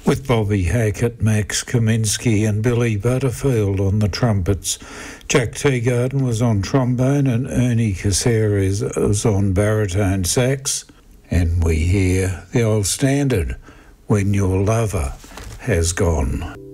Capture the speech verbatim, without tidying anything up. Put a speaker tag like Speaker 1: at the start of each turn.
Speaker 1: with Bobby Hackett, Max Kaminsky and Billy Butterfield on the trumpets. Jack Teagarden was on trombone and Ernie Caceres was on baritone sax. And we hear the old standard, When Your Lover Has Gone.